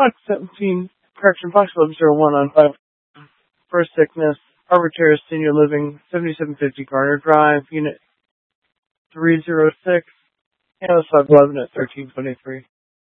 Box 17, correction, Box 1101 on 5 for sickness. Arbitrary Senior Living, 7750 Garner Drive, Unit 306, and 511 at 1323.